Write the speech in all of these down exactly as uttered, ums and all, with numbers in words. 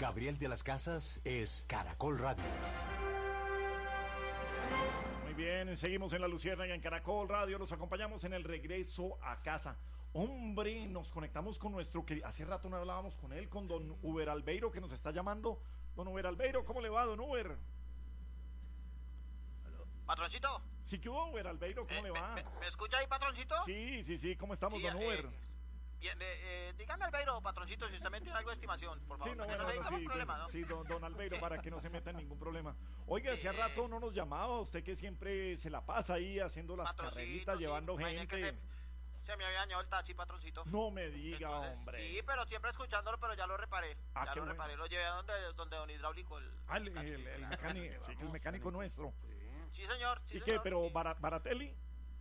Gabriel de las Casas es Caracol Radio. Muy bien, seguimos en La Luciérnaga en Caracol Radio, los acompañamos en el regreso a casa. Hombre, nos conectamos con nuestro querido, hace rato no hablábamos con él, con don Uber Albeiro, que nos está llamando. Don Uber Albeiro, ¿cómo le va, don Uber? ¿Patroncito? Sí, ¿qué hubo, Uber Albeiro? ¿Cómo eh, le va? Me, me, ¿Me escucha ahí, patroncito? Sí, sí, sí, ¿cómo estamos, Sí, don eh, Uber? Bien, eh, eh, dígame, Albeiro, patroncito, si usted me tiene algo de estimación, por favor. Sí, no, Que bueno, no bueno, tengamos sí, problema, don, ¿no? sí, don, don Albeiro, para que no se meta en ningún problema. Oiga, hacía Sí. rato no nos llamaba, usted que siempre se la pasa ahí haciendo las Patroncito, carreritas, sí, llevando imagine que gente. Se, se me había dañado el taxi, patroncito. No me diga, Entonces, hombre. Sí, pero siempre escuchándolo, pero ya lo reparé. Ah, ya qué lo bueno. reparé, lo llevé a donde, donde don Hidráulico, el... Ah, el, el, el, el mecánico, sí, que el mecánico nuestro. Sí, señor. Sí, ¿Y qué, señor. pero Sí. Bara- Baratelli?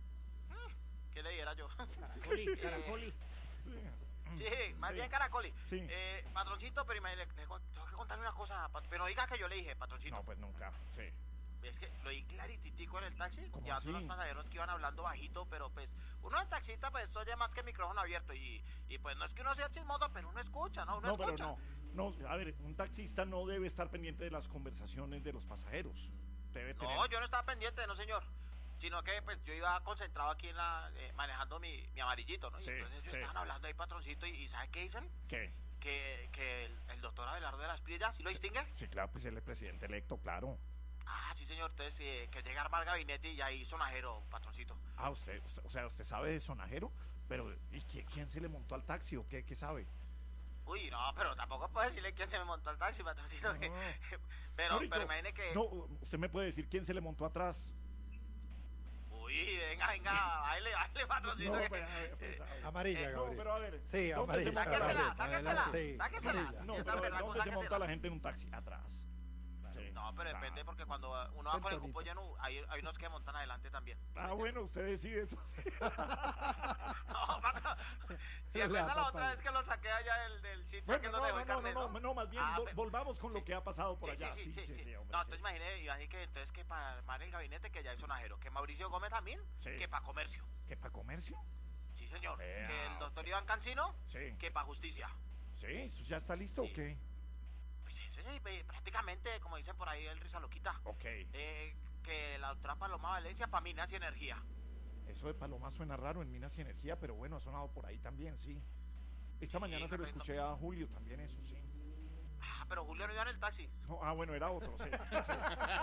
¿Qué le diera yo? Caracoli, Caracoli. Sí, más Sí. bien Caracoli. Sí. Eh, patroncito, pero imagínate, tengo que contarle una cosa, pat- pero diga que yo le dije, patroncito. No, pues nunca, sí. Es que lo oí clarititico en el taxi, ¿Cómo llevando así? unos pasajeros que iban hablando bajito, pero pues uno en taxista pues oye más que el micrófono abierto y, y pues no es que uno sea chismoso, pero uno escucha, ¿no? Uno No, pero escucha. no, no, a ver, un taxista no debe estar pendiente de las conversaciones de los pasajeros. Debe tener... No, yo no estaba pendiente, no señor, sino que pues yo iba concentrado aquí en la, eh, manejando mi, mi amarillito, ¿no? Y Sí, entonces ellos sí. estaban hablando ahí, patroncito, y, y ¿sabe qué dicen? ¿Qué? Que, que el, el doctor Abelardo de las Pillas, ¿sí lo distingue? Sí, claro, pues él es presidente electo, claro. Ah, sí señor, entonces eh, que llega a armar gabinete y ahí sonajero, patroncito. Ah, usted, usted, o sea, usted sabe de sonajero, pero ¿y quién, quién se le montó al taxi o qué, qué sabe? Uy, no, pero tampoco puedo decirle quién se me montó al taxi, patroncito. No. que- pero, Mejor dicho, pero imagine que... No, usted me puede decir quién se le montó atrás. Uy, venga, venga, baile, baile, patroncito. No, que- pues, a ver, pues, a ver. Amarilla, Eh, No, Gabriel. pero a ver. Sí, ¿dónde se amarilla. monta la Sáquesela, gente? sáquesela, Sí, sáquesela. amarilla. No, Esta pero a ver, berraco, ¿dónde se sáquesela. monta la gente en un taxi? Atrás. Sí. No, pero Claro. depende porque cuando uno va El con el tonito. cupo lleno, hay, hay unos que montan adelante también. Ah, bueno, usted decide eso. Sí. No, patrón. Si La acuerda la papaya. otra vez que lo saqué allá del, del sitio que Bueno, no no, dejó no, el no, carnet, no, no, no, más bien Ah, vol- pe- volvamos con lo que ha pasado por Sí, allá. sí, sí, sí, sí. hombre, No, sí. entonces imaginé, imaginé que entonces que para armar el gabinete que ya hay sonajero, que Mauricio Gómez también, Sí. que para comercio. ¿Qué, para comercio? Sí, señor. Vea, Que el doctor ok. Iván Cancino, Sí. que para justicia. Sí, ¿eso ya está listo Sí. o qué? Pues sí, sí, sí, prácticamente, como dicen por ahí, el risa loquita. Ok. Eh, que la doctora Paloma Valencia para Minas y Energía. Eso de Paloma suena raro en Minas y Energía, pero bueno, ha sonado por ahí también, sí. Esta Sí, mañana se lo correcto. escuché a Julio también, eso sí. Ah, pero Julio no iba en el taxi. No, ah, bueno, era otro, sí. Sí.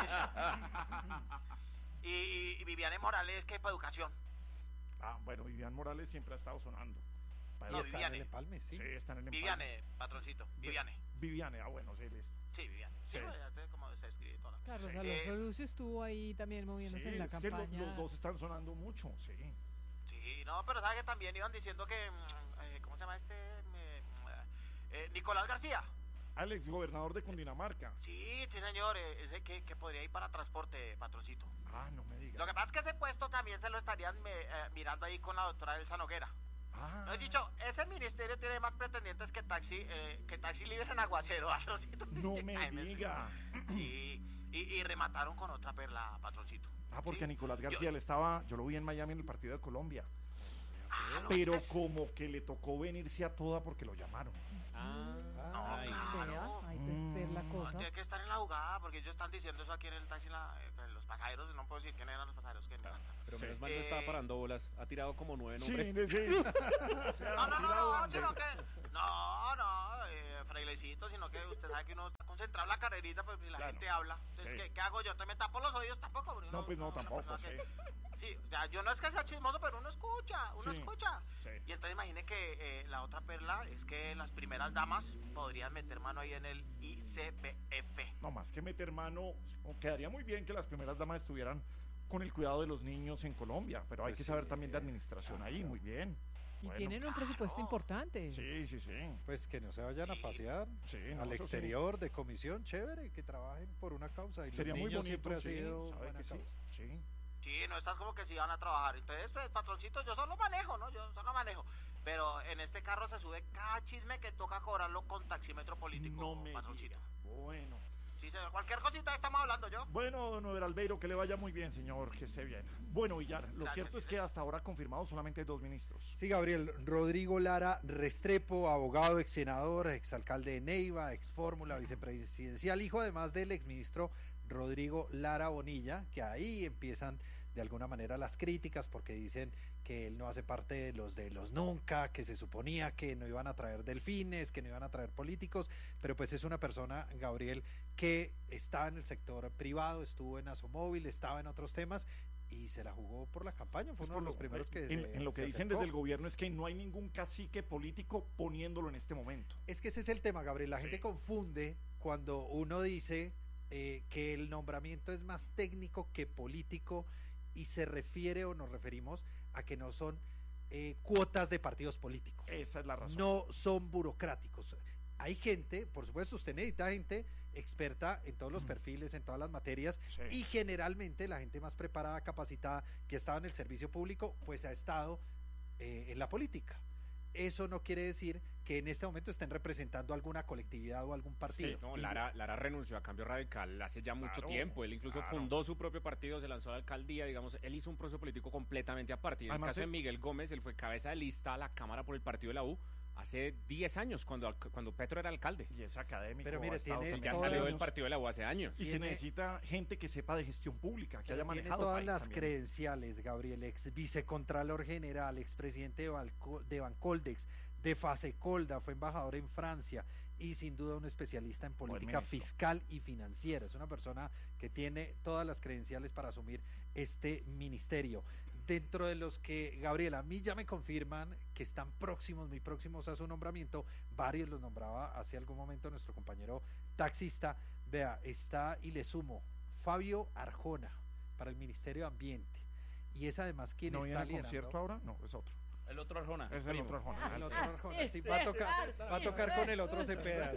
Y, y, y Viviane Morales, que para educación. Ah, bueno, Vivian Morales siempre ha estado sonando. Para- Y No, está en Viviane. el empalme, sí. Sí, está en el empalme. Viviane, patroncito. Viviane. Viviane, ah, bueno, sí, listo. Sí, Viviane. Sí, Sí. ya sé cómo se escribe toda la Carlos Sí. Alonso Eh, Lucio estuvo ahí también moviéndose Sí, en la es que lo- campaña. los dos están sonando mucho, sí. Sí, no, pero sabes que también iban diciendo que, mm, eh, ¿cómo se llama este? Me- eh, Nicolás García. Alex, gobernador de Cundinamarca. Sí, sí, señor, eh, ese que, que podría ir para transporte, patroncito. Ah, no me diga. Lo que pasa es que ese puesto también se lo estarían me- eh, mirando ahí con la doctora Elsa Noguera. Ah, No he dicho, ese ministerio tiene más pretendientes que taxi, eh, que taxi libre en Aguacero, patroncito. no me Ay, diga. Sí, y, y remataron con otra perla, patroncito. Ah, porque Sí. a Nicolás García Yo- le estaba, yo lo vi en Miami en el partido de Colombia, Ah, no, pero es que- como que le tocó venirse a toda porque lo llamaron. Ah, No, Ay, claro. vea, ahí puede ser la Mm. cosa. Tiene que estar en la jugada, porque ellos están diciendo eso aquí en el taxi, en la- eh, los pasajeros, no puedo decir quién eran los pasajeros que no. Pero Sí. menos mal no Eh, estaba parando bolas. Ha tirado como nueve Sí, nombres. sí. O sea, No, no, tirado no, no, donde- sino que, no, no, eh, frailecito, sino que usted sabe que uno está concentrado en la carrerita, pues y la Claro. gente habla. Entonces, Sí. ¿qué, qué hago yo? ¿Te me tapo los oídos tampoco? Porque No, uno- pues no, uno es una tampoco, persona que- Sí, o sea, yo no es que sea chismoso, pero uno escucha, uno Sí, escucha. sí. Y entonces imagine que eh, la otra perla es que las primeras damas podrían meter mano ahí en el I C P F. No más que meter mano, quedaría muy bien que las primeras damas estuvieran con el cuidado de los niños en Colombia, pero hay Pues que sí, saber también de eh, administración ahí, claro. muy bien. Y Bueno, tienen un presupuesto claro. importante. Sí, sí, sí. Pues que no se vayan a pasear Sí, no, al eso exterior de comisión, chévere, que trabajen por una causa. Y Sería los muy niños bonito, siempre ha sí, sido sabe buena que sí. causa. Sí. Sí, no estás como que si van a trabajar. Entonces, pues, patroncito, yo solo manejo, ¿no? Yo solo manejo. Pero en este carro se sube cada chisme que toca cobrarlo con taxímetro político, No me patroncito. diga. Bueno. Sí, señor. Cualquier cosita estamos hablando yo. Bueno, don Overalbeiro, que le vaya muy bien, señor, que esté bien. Bueno, Villar, lo Gracias, cierto es que hasta ahora confirmados solamente dos ministros. Sí, Gabriel, Rodrigo Lara Restrepo, abogado, ex senador, ex alcalde de Neiva, ex fórmula vicepresidencial, hijo además del exministro Rodrigo Lara Bonilla, que ahí empiezan de alguna manera las críticas porque dicen que él no hace parte de los de los nunca, que se suponía que no iban a traer delfines, que no iban a traer políticos, pero pues es una persona, Gabriel, que estaba en el sector privado, estuvo en Asomóvil, estaba en otros temas y se la jugó por la campaña, fue Pues uno por de los lo- primeros que en, se- en lo que se dicen acercó. desde el gobierno es que no hay ningún cacique político poniéndolo en este momento. Es que ese es el tema, Gabriel. La Sí. gente confunde cuando uno dice eh, que el nombramiento es más técnico que político y se refiere o nos referimos a que no son eh, cuotas de partidos políticos. Esa es la razón. No son burocráticos. Hay gente, por supuesto, usted necesita gente experta en todos los perfiles, en todas las materias, Sí. y generalmente la gente más preparada, capacitada, que estaba en el servicio público, pues ha estado eh, en la política. Eso no quiere decir que en este momento estén representando alguna colectividad o algún partido. No, Y- Lara, Lara renunció a Cambio Radical hace ya mucho Claro, tiempo. Él incluso claro. fundó su propio partido, se lanzó a la alcaldía, digamos, él hizo un proceso político completamente aparte. Y en el Además, caso de él- Miguel Gómez, él fue cabeza de lista a la Cámara por el partido de la U hace diez años, cuando, cuando Petro era alcalde. Y es académico. Pero mire, ha estado tiene Él ya tantos todas salió del años. partido de la U hace años. Y se tiene- necesita gente que sepa de gestión pública, que Pero haya tiene manejado todas país las también. credenciales, Gabriel, ex vicecontralor general, expresidente de, Balco- de Bancoldex, de Fasecolda, fue embajador en Francia y sin duda un especialista en política ministro. fiscal y financiera. Es una persona que tiene todas las credenciales para asumir este ministerio. Dentro de los que, Gabriel, a mí ya me confirman que están próximos, muy próximos a su nombramiento, varios los nombraba hace algún momento nuestro compañero taxista. Vea, está, y le sumo, Fabio Arjona para el Ministerio de Ambiente. Y es además quien ¿No viene está al liderando. concierto ahora? No, es otro. El otro Arjona. Es el primo. otro Arjona. El otro Arjona, sí, va a tocar, va a tocar con el otro Cepeda.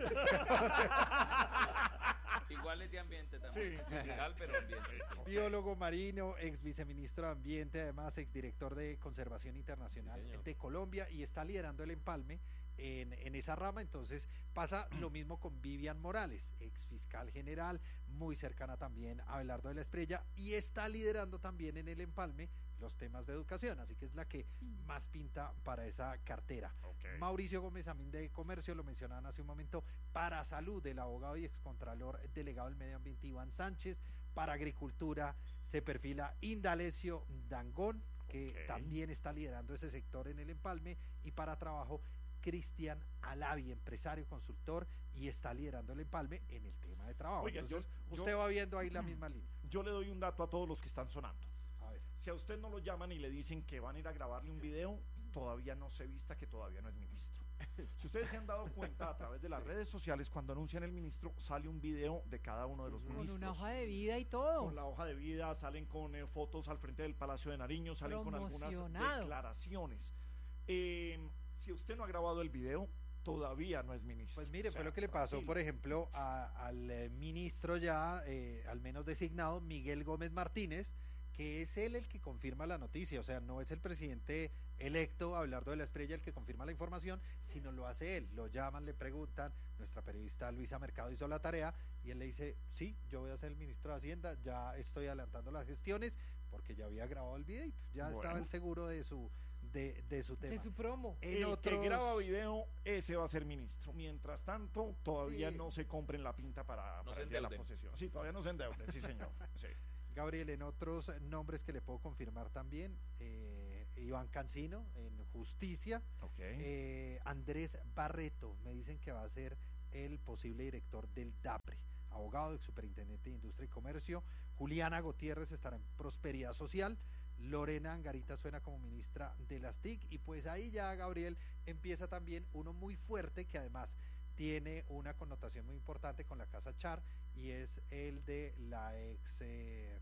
Igual es de ambiente también. Sí, sí, sí. Musical, pero ambiente. Biólogo marino, ex viceministro de Ambiente, además ex director de Conservación Internacional Sí, señor. de Colombia, y está liderando el empalme en, en esa rama. Entonces pasa lo mismo con Vivian Morales, ex fiscal general, muy cercana también a Abelardo de la Espriella, y está liderando también en el empalme los temas de educación, así que es la que más pinta para esa cartera. Ok. Mauricio Gómez Amín de Comercio, lo mencionaban hace un momento. Para Salud, el abogado y excontralor delegado del Medio Ambiente Iván Sánchez. Para Agricultura se perfila Indalecio Dangón, que Ok. también está liderando ese sector en el empalme. Y para Trabajo, Cristian Alavi, empresario, consultor, y está liderando el empalme en el tema de trabajo. Oiga, yo- Entonces, yo- usted va viendo ahí la misma línea. Yo le doy un dato a todos los que están sonando. A ver. Si a usted no lo llaman y le dicen que van a ir a grabarle un video, todavía no se vista que todavía no es ministro. Si ustedes se han dado cuenta a través de las redes sociales, cuando anuncian el ministro, sale un video de cada uno de los Con ministros. una hoja de vida y todo. Con la hoja de vida, salen con eh, fotos al frente del Palacio de Nariño, salen con algunas Promocionado. declaraciones. Eh, si usted no ha grabado el video, todavía no es ministro. Pues mire, O sea, fue lo que le pasó, tranquilo. por ejemplo, a- al eh, ministro ya, eh, al menos designado, Miguel Gómez Martínez, que es él el que confirma la noticia. O sea, no es el presidente electo, Abelardo de la Espriella, el que confirma la información, sino lo hace él. Lo llaman, le preguntan, nuestra periodista Luisa Mercado hizo la tarea y él le dice, sí, yo voy a ser el ministro de Hacienda, ya estoy adelantando las gestiones, porque ya había grabado el videito, ya Bueno. estaba el seguro de su, de, de su tema. De su promo. En El otros- que graba video, ese va a ser ministro. Mientras tanto, todavía Sí. no se compren la pinta para, No para se el día de la endeuden. posesión. Sí, todavía no se endeuden, sí, señor. Sí. Gabriel, en otros nombres que le puedo confirmar también, eh, Iván Cancino en Justicia, Ok. eh, Andrés Barreto, me dicen que va a ser el posible director del DAPRE, abogado, ex superintendente de Industria y Comercio. Juliana Gutiérrez estará en Prosperidad Social. Lorena Angarita suena como ministra de las T I C, y pues ahí ya, Gabriel, empieza también uno muy fuerte que además tiene una connotación muy importante con la Casa Char, y es el de la ex eh,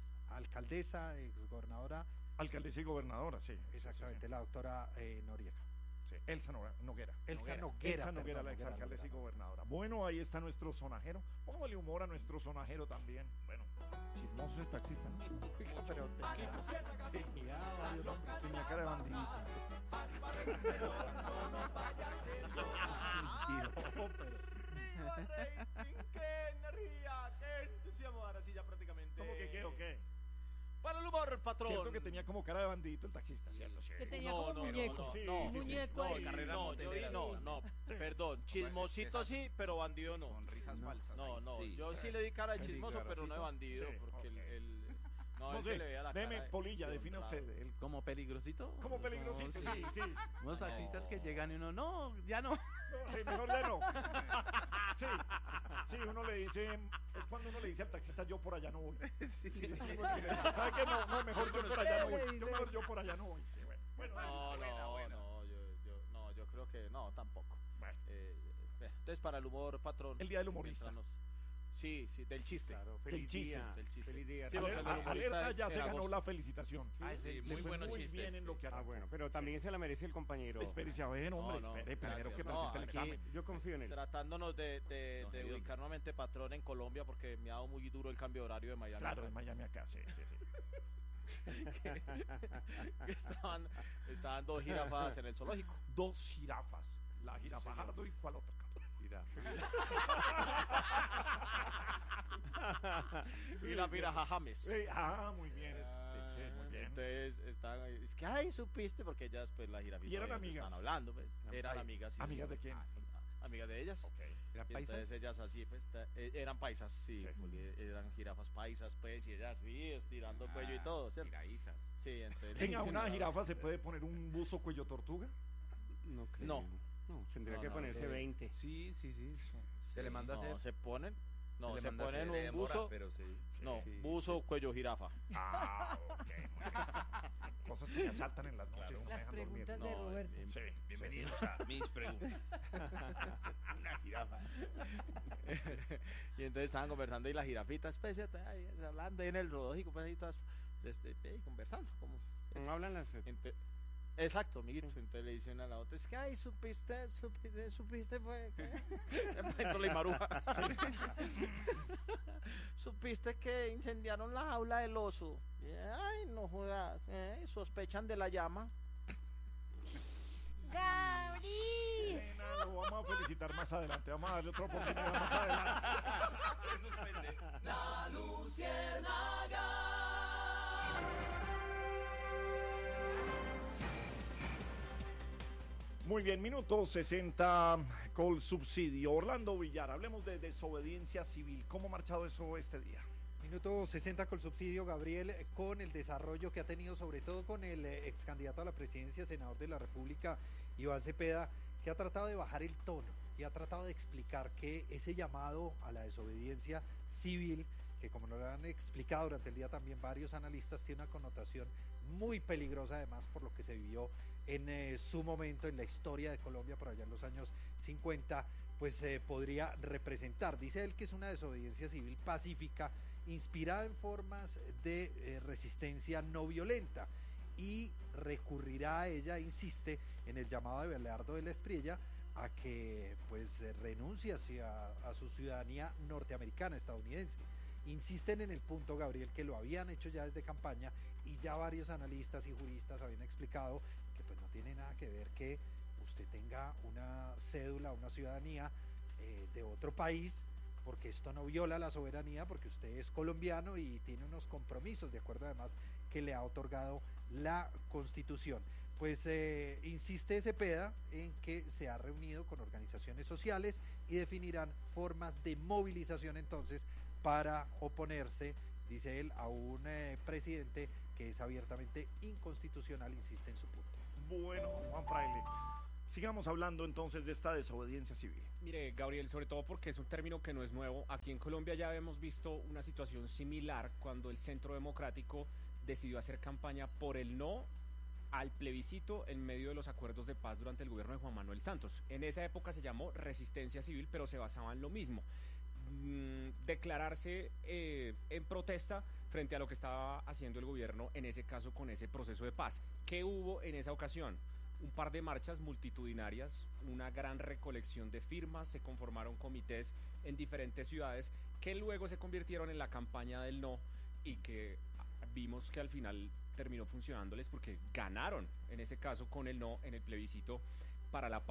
alcaldesa, ex gobernadora, Alcaldesa y gobernadora, sí. exactamente, la doctora eh, Noriega. Sí, Elsa Nora- Noguera. Elsa Noguera, Elsa perdón, Noguera, la Noguera, exalcaldesa y Noguera. gobernadora. Bueno, ahí está nuestro sonajero. Póngale humor a nuestro sonajero también. Bueno, chismoso ese taxista, ¿no? Pero tenía, tenía varios nombres. Tenía cara de bandidito. No, pero- ¡Viva el rating! ¡Qué energía! ¡Qué entusiasmo! Ahora sí, ya prácticamente. ¿Cómo que qué o qué? Para el humor, patrón. Cierto que tenía como cara de bandito el taxista, ¿cierto? Sí. Que tenía No, como no, muñeco. no, Sí, no, sí, Un sí. muñeco No, ahí. carrera no, yo motelera. no, no, perdón, chismosito bueno. sí, pero bandido no. Sonrisas falsas. No, no, Sí. yo sí le di cara de Le di chismoso, cara, pero sí, no de ¿no? bandido, Sí, porque el, ok. el- no, No él sé, se le veía la deme cara de- Polilla, de define honrado. usted. El, ¿Como peligrosito? como peligrosito, No, sí, sí. Unos No. taxistas que llegan y uno, no, ya no. No, sí, mejor ya no. Sí, sí, uno le dice, es cuando uno le dice al taxista, yo por allá no voy. Sí, sí, porque le dice, ¿sabe qué? No, no, mejor yo por allá no voy. Yo mejor yo por allá no voy. Sí, bueno, bueno, No, buena, no, buena. no, yo, yo, no, yo creo que no, tampoco. Bueno. Eh, eh, entonces, para el humor, patrón. El día del humorista. mientras nos- Sí, sí, del chiste. Claro, Del feliz chiste. día. Del chiste. Feliz día. Sí, porque Alerta, el humorista Alerta es ya se en ganó agosto. la felicitación. Ah, sí, Le muy fue buenos muy chistes, bien en lo sí. que Ah, arrancó. bueno, pero también se la merece el compañero. Espérese a ver, hombre, No, no, espere, primero gracias. que No, presente el aquí- examen. Yo confío en él. Tratándonos de, de, No, de Dios. ubicar nuevamente patrón en Colombia, porque me ha dado muy duro el cambio de horario de Miami. Claro, en Miami acá, sí, sí, sí. Que estaban, estaban dos jirafas en el zoológico. Dos jirafas. La jirafa señor. Jardo y cuál otra. Y la viraja James. Sí, ah, muy bien. Ah, Sí, sí, muy bien. Entonces estaban ahí, es que ay, supiste, porque ellas pues la jirafita ¿Y eran obviamente amigas? estaban hablando, pues, eran Ay, amigas. sí, ¿amigas sí. de quién? Ah, sí, ah, amigas de ellas. Ok. ¿Era Y paisas? entonces ellas así, pues, ta- eh, eran paisas, sí, Sí. porque eran jirafas paisas, pues, y ellas sí, estirando cuello y todo, ¿cierto? Tiraditas. Sí, entonces. Venga, una jirafa se puede poner un buzo cuello tortuga. No creo. No. No, tendría No, que no, ponerse eh, veinte. Sí, sí, sí. Se le manda a No, hacer. se ponen, no, le se manda a ponen hacer un buzo, pero sí. no, sí. buzo, cuello, jirafa. Ah, ok. muy bien. Cosas que me asaltan en las noches. Claro. no me Las dejan dormir. preguntas de No, Roberto. eh, Sí, Bienvenidos a mis preguntas. Una jirafa. Y entonces estaban conversando y las jirafitas, pues, ya está ahí, hablando ahí en el zoológico, pues, ahí todas, este, eh, conversando, como. No hablan las. Ente- Exacto, amiguito. Entonces le dicen a la otra, es que, ay, supiste, supiste, supiste, fue, ¿qué? Entonces la Imaruja. Supiste que incendiaron la jaula del oso. Y, ay, no jodas, ¿eh? Sospechan de la llama. ¡Gabri! Nena, lo vamos a felicitar más adelante. Vamos a darle otra oportunidad más adelante. Se suspende. Muy bien, minuto sesenta con subsidio. Orlando Villar, hablemos de desobediencia civil. ¿Cómo ha marchado eso este día? Minuto sesenta con subsidio, Gabriel, eh, con el desarrollo que ha tenido, sobre todo con el eh, ex candidato a la presidencia, senador de la República, Iván Cepeda, que ha tratado de bajar el tono y ha tratado de explicar que ese llamado a la desobediencia civil, que como lo han explicado durante el día también varios analistas, tiene una connotación muy peligrosa, además por lo que se vivió en eh, su momento en la historia de Colombia por allá en los años cincuenta, pues eh, podría representar. Dice él que es una desobediencia civil pacífica, inspirada en formas de eh, resistencia no violenta, y recurrirá a ella, insiste, en el llamado de Belardo de la Espriella a que pues eh, renuncie hacia, a su ciudadanía norteamericana, estadounidense. Insisten en el punto, Gabriel, que lo habían hecho ya desde campaña y ya varios analistas y juristas habían explicado que pues no tiene nada que ver que usted tenga una cédula, una ciudadanía eh, de otro país, porque esto no viola la soberanía, porque usted es colombiano y tiene unos compromisos, de acuerdo además que le ha otorgado la Constitución. Pues eh, insiste Cepeda en que se ha reunido con organizaciones sociales y definirán formas de movilización entonces para oponerse, dice él, a un eh, presidente que es abiertamente inconstitucional, insiste en su punto. Bueno, Juan Fraile, sigamos hablando entonces de esta desobediencia civil. Mire, Gabriel, sobre todo porque es un término que no es nuevo. Aquí en Colombia ya hemos visto una situación similar cuando el Centro Democrático decidió hacer campaña por el no al plebiscito en medio de los acuerdos de paz durante el gobierno de Juan Manuel Santos. En esa época se llamó resistencia civil, pero se basaba en lo mismo. Mm, declararse eh, en protesta frente a lo que estaba haciendo el gobierno, en ese caso con ese proceso de paz. ¿Qué hubo en esa ocasión? Un par de marchas multitudinarias, una gran recolección de firmas, se conformaron comités en diferentes ciudades que luego se convirtieron en la campaña del no y que vimos que al final terminó funcionándoles porque ganaron en ese caso con el no en el plebiscito para la paz.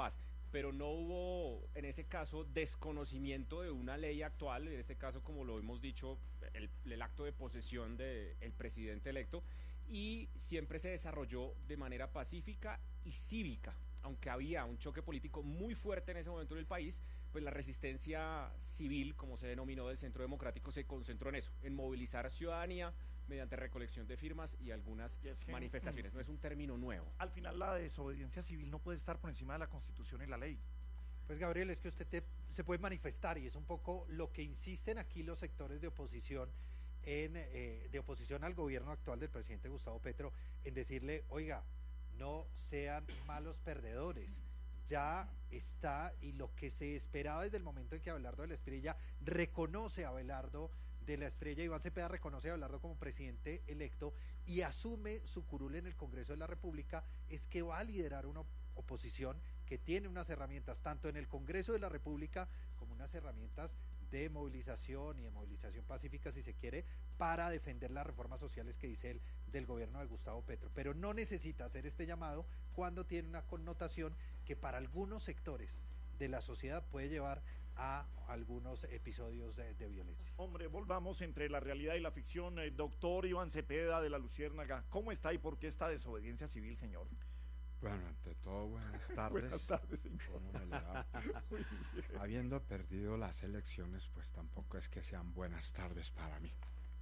pero no hubo, en ese caso, desconocimiento de una ley actual, en este caso, como lo hemos dicho, el, el acto de posesión del presidente electo, y siempre se desarrolló de manera pacífica y cívica, aunque había un choque político muy fuerte en ese momento en el país, pues la resistencia civil, como se denominó del Centro Democrático, se concentró en eso, en movilizar ciudadanía mediante recolección de firmas y algunas Y es que, manifestaciones. mm, No es un término nuevo. Al final la desobediencia civil no puede estar por encima de la Constitución y la ley. Pues Gabriel, es que usted te- se puede manifestar y es un poco lo que insisten aquí los sectores de oposición en eh, de oposición al gobierno actual del presidente Gustavo Petro, en decirle, oiga, no sean malos perdedores. Ya está, y lo que se esperaba desde el momento en que Abelardo de la Espriella reconoce a Abelardo de la Espriella, Iván Cepeda reconoce a Abelardo como presidente electo y asume su curul en el Congreso de la República, es que va a liderar una oposición que tiene unas herramientas tanto en el Congreso de la República como unas herramientas de movilización y de movilización pacífica, si se quiere, para defender las reformas sociales que dice él del gobierno de Gustavo Petro. Pero no necesita hacer este llamado cuando tiene una connotación que para algunos sectores de la sociedad puede llevar a algunos episodios de, de violencia. Hombre, volvamos entre la realidad y la ficción. Eh, doctor Iván Cepeda de la Luciérnaga, ¿cómo está y por qué esta desobediencia civil, señor? Bueno, ante todo, buenas tardes. Buenas tardes, señor. ¿Cómo me le va? Muy bien. Habiendo perdido las elecciones, pues tampoco es que sean buenas tardes para mí.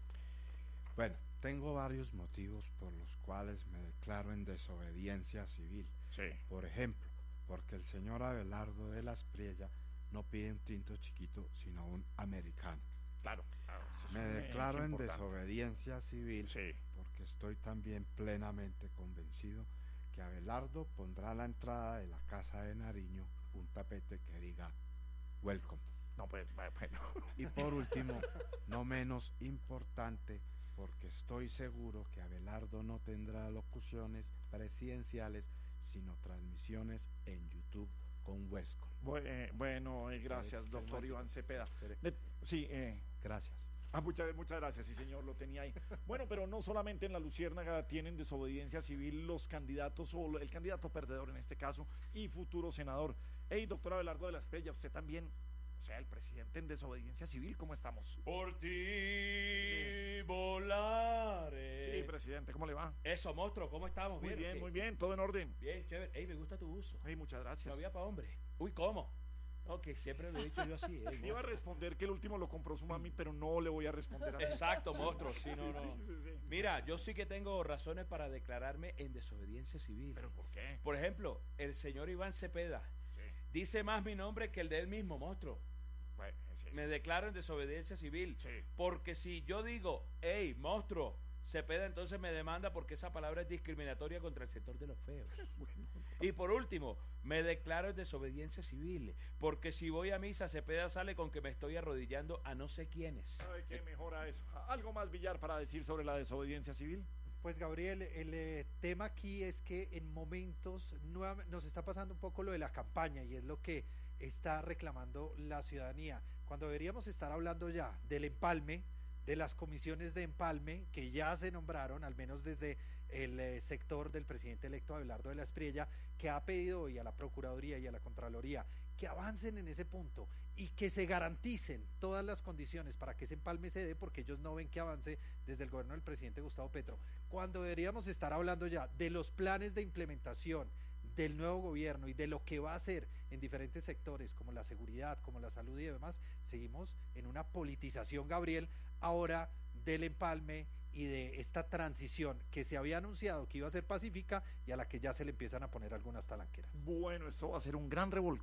Bueno, tengo varios motivos por los cuales me declaro en desobediencia civil. Sí. Por ejemplo, porque el señor Abelardo de la Espriella no pide un tinto chiquito, sino un americano. Claro. claro, eso es Me un- declaro es en importante. desobediencia civil Sí. porque estoy también plenamente convencido que Abelardo pondrá a la entrada de la casa de Nariño un tapete que diga welcome. No, pues, bueno. Y por último, no menos importante, porque estoy seguro que Abelardo no tendrá locuciones presidenciales, sino transmisiones en YouTube con Westcol. Bue- Bueno, eh, gracias, Espere, doctor espere, Iván Cepeda. espere. De- sí, eh, Gracias. ah, muchas, muchas gracias, sí señor, lo tenía ahí. Bueno, pero no solamente en la Luciérnaga tienen desobediencia civil los candidatos, o el candidato perdedor en este caso, y futuro senador. Hey, doctor Abelardo de la Espriella, usted también, o sea, el presidente en desobediencia civil, ¿cómo estamos? Por ti volaré. Sí, presidente, ¿cómo le va? Eso, monstruo, ¿cómo estamos? Muy ¿Bien o bien, qué? muy bien, todo en orden. Bien, chévere. Ey, me gusta tu uso. Hey, muchas gracias. Todavía para hombre. Uy, ¿cómo? Ok, siempre lo he dicho yo así. ey, Le iba a monstruo. responder que el último lo compró su mami, pero no le voy a responder así. Exacto, monstruo. Sí, no, no. Sí, sí, sí. Mira, yo sí que tengo razones para declararme en desobediencia civil. ¿Pero por qué? Por ejemplo, el señor Iván Cepeda Sí. dice más mi nombre que el de él mismo, monstruo. Bueno, sí, sí. Me declaro en desobediencia civil. Sí. Porque si yo digo, hey, monstruo, Cepeda entonces me demanda porque esa palabra es discriminatoria contra el sector de los feos. Y por último, me declaro en desobediencia civil. Porque si voy a misa, Cepeda sale con que me estoy arrodillando a no sé quiénes. Ay, qué mejora eso. ¿Algo más, Villar, para decir sobre la desobediencia civil? Pues Gabriel, el eh, tema aquí es que en momentos nueva- nos está pasando un poco lo de la campaña y es lo que está reclamando la ciudadanía, cuando deberíamos estar hablando ya del empalme, de las comisiones de empalme que ya se nombraron, al menos desde el eh, sector del presidente electo Abelardo de la Espriella, que ha pedido hoy a la Procuraduría y a la Contraloría que avancen en ese punto y que se garanticen todas las condiciones para que ese empalme se dé, porque ellos no ven que avance desde el gobierno del presidente Gustavo Petro, cuando deberíamos estar hablando ya de los planes de implementación del nuevo gobierno y de lo que va a hacer en diferentes sectores como la seguridad, como la salud y demás. Seguimos en una politización, Gabriel, ahora del empalme y de esta transición que se había anunciado que iba a ser pacífica y a la que ya se le empiezan a poner algunas talanqueras. Bueno, esto va a ser un gran revolcón.